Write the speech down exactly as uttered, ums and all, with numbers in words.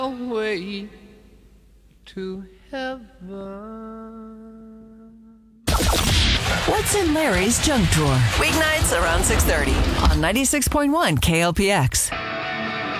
way to heaven. What's in Larry's junk drawer? Weeknights around six thirty on ninety-six point one K L P X.